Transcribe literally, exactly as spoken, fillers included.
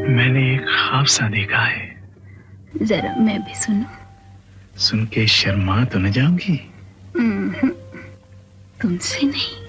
मैंने एक ख्वाब सा देखा है। जरा मैं भी सुनूं। सुन के शर्मा तो न जाऊंगी? तुमसे नहीं।